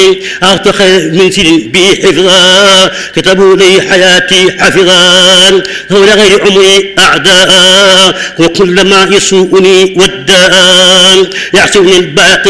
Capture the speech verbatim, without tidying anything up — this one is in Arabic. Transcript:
أعطت خير من سن بي حفظا كتبوا لي حياتي حفظا هول غير عمري أعداء وكلما يسوءني والداء يعصوني الباقي